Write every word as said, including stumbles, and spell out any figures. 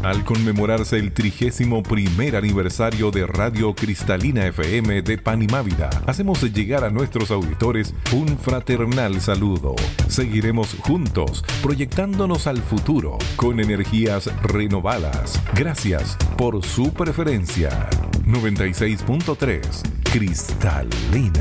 Al conmemorarse el trigésimo primer aniversario de Radio Cristalina F M de Panimávida, hacemos llegar a nuestros auditores un fraternal saludo. Seguiremos juntos, proyectándonos al futuro con energías renovadas. Gracias por su preferencia. noventa y seis punto tres Cristalina.